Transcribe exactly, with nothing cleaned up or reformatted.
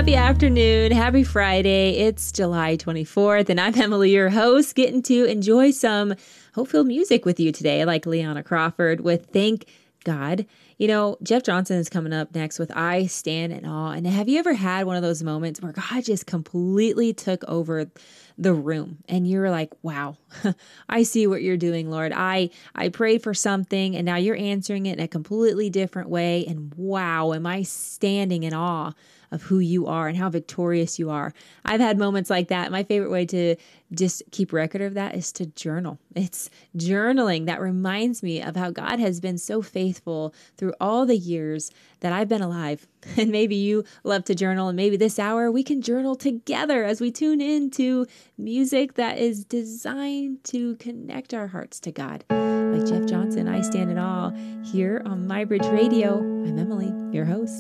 Happy afternoon. Happy Friday. It's July twenty-fourth, and I'm Emily, your host, getting to enjoy some hope-filled music with you today, like Leanna Crawford with Thank God. You know, Jeff Johnson is coming up next with I Stand in Awe. And have you ever had one of those moments where God just completely took over the room and you were like, wow, I see what you're doing, Lord. I, I prayed for something and now you're answering it in a completely different way. And wow, am I standing in awe of who you are and how victorious you are. I've had moments like that. My favorite way to just keep record of that is to journal. It's journaling that reminds me of how God has been so faithful through all the years that I've been alive. And maybe you love to journal, and maybe this hour we can journal together as we tune into music that is designed to connect our hearts to God. Like Jeff Johnson, I Stand in Awe here on My Bridge Radio. I'm Emily, your host.